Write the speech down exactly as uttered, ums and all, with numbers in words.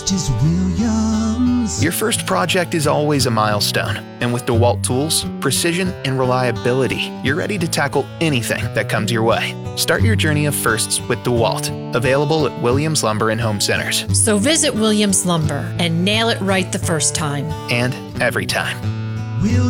First is Williams. Your first project is always a milestone, and with DeWalt tools, precision, and reliability, you're ready to tackle anything that comes your way. Start your journey of firsts with DeWalt, available at Williams Lumber and Home Centers. So visit Williams Lumber and nail it right the first time. And every time. Williams.